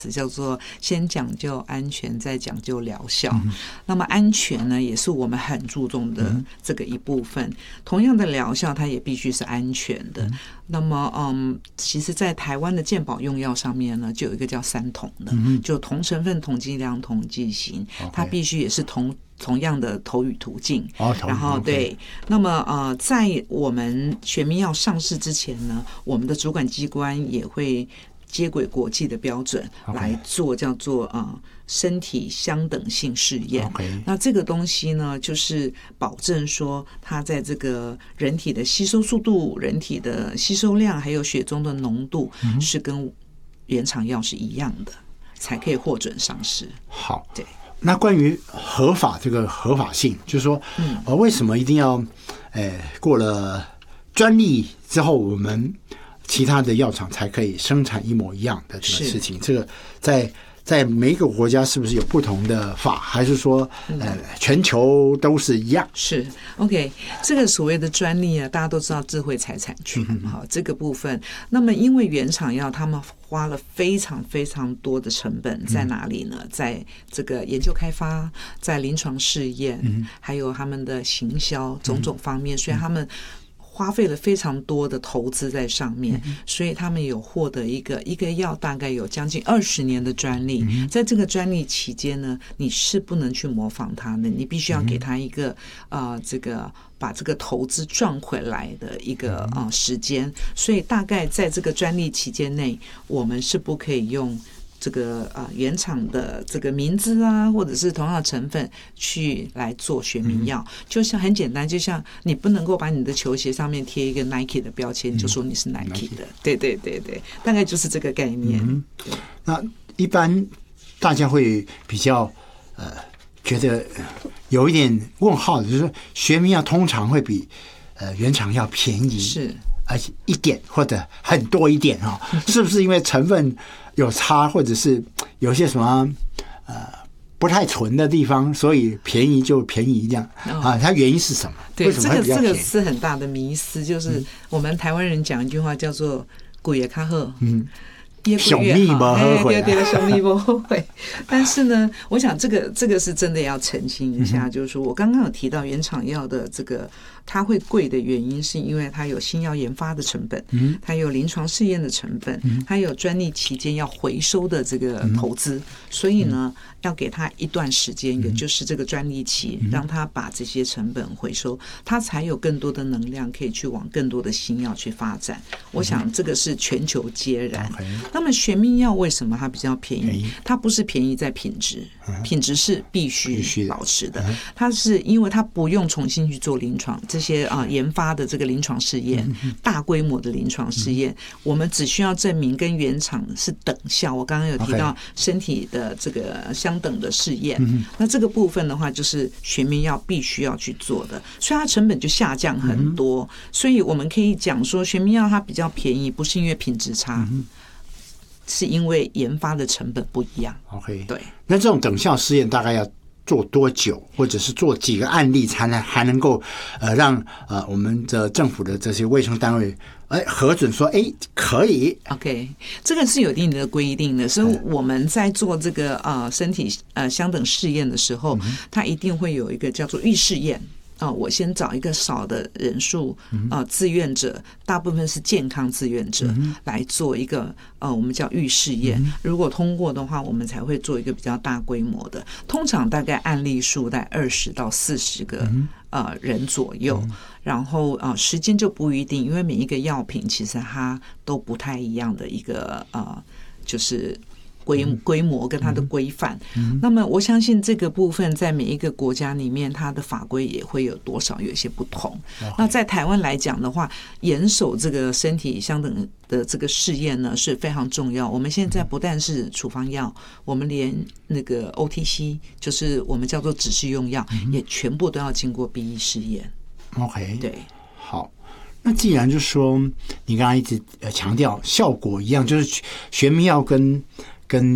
叫做先讲究安全，再讲究疗效。那么安全呢，也是我们很注重的这个一部分。同样的疗效，它也必须是安全的。那么，其实，在台湾的健保用药上面呢，就有一个叫3统的，就同成分、同剂量、同剂型，它必须也是同样的投予途径。然后对，那么在我们学名药上市之前呢，我们的主管机关也会接轨国际的标准来做叫做身体相等性试验。那这个东西呢，就是保证说它在这个人体的吸收速度、人体的吸收量，还有血中的浓度是跟原厂药是一样的，才可以获准上市。 好， 对。 那关于合法这个合法性，就是说，为什么一定要过了专利之后，我们其他的药厂才可以生产一模一样的这个事情？这个在每一个国家是不是有不同的法，还是说全球都是一样？ 是 OK， 这个所谓的专利啊，大家都知道智慧财产权，好，这个部分。那么因为原厂药他们花了非常非常多的成本在哪里呢？在这个研究开发，在临床试验，还有他们的行销种种方面，所以他们花费了非常多的投资在上面，所以他们有获得一个药大概有将近20年的专利。在这个专利期间呢，你是不能去模仿它的，你必须要给他一个这个把这个投资赚回来的一个时间。所以大概在这个专利期间内，我们是不可以用这个原厂的这个名字啊，或者是同样的成分去来做学名药，就像很简单，就像你不能够把你的球鞋上面贴一个 Nike 的标签，就说你是 Nike 的，对对对对，大概就是这个概念。 那一般大家会比较觉得有一点问号的，就是说学名药通常会比原厂药便宜， 是而且一点或者很多一点是不是因为成分有差，或者是有些什么不太纯的地方，所以便宜就便宜这样它原因是什么？ 对，这个是很大的迷思，就是我们台湾人讲一句话叫做“贵也较好”， 小蜜不后悔， 对，小蜜不后悔。但是呢，我想这个是真的要澄清一下，就是说我刚刚有提到原厂药的这个它会贵的原因，是因为它有新药研发的成本，它有临床试验的成本，它有专利期间要回收的这个投资，所以呢，要给他一段时间，也就是这个专利期，让他把这些成本回收，他才有更多的能量可以去往更多的新药去发展。我想这个是全球皆然。那么学名药为什么它比较便宜？它不是便宜在品质，品质是必须保持的。它是因为它不用重新去做临床这些研发的这个临床试验，大规模的临床试验，我们只需要证明跟原厂是等效。我刚刚有提到身体的这个相等的试验，那这个部分的话，就是学名药必须要去做的，所以它成本就下降很多。所以我们可以讲说，学名药它比较便宜，不是因为品质差。是因为研发的成本不一样。 OK， 对。 那这种等效试验大概要做多久，或者是做几个案例才还能够让我们的政府的这些卫生单位核准说可以 ？OK， 这个是有一定的规定的，所以我们在做这个身体相等试验的时候，它一定会有一个叫做预试验。我先找一个少的人数自愿者，大部分是健康自愿者来做一个我们叫预试验。如果通过的话，我们才会做一个比较大规模的。通常大概案例数在20到40个人左右，然后时间就不一定，因为每一个药品其实它都不太一样的一个就是规模跟它的规范。那么我相信这个部分在每一个国家里面，它的法规也会有多少有一些不同。那在台湾来讲的话，严守这个身体相等的这个试验呢是非常重要。我们现在不但是处方药，我们连那个 OTC 就是我们叫做指示用药，也全部都要经过 BE 试验。 OK， 对， 好。那既然就是说，你刚刚一直强调效果一样，就是学名药跟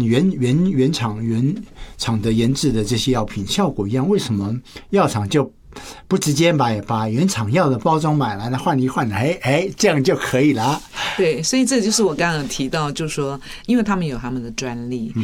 原厂的研制的这些药品效果一样，为什么药厂就不直接把原厂药的包装买来了换一换，这样就可以了。 对，所以这就是我刚刚有提到，就是说，因为他们有他们的专利，